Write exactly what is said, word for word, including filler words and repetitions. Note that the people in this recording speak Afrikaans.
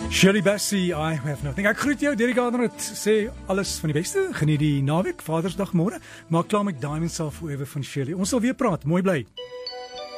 Shirley Bassey, I have nothing. Ek groet jou, Derek Gardner, het sê alles van die beste. Geniet die naweek, Vadersdag môre. Maak klaar met Diamonds Are Forever van Shirley. Ons sal weer praat, mooi bly.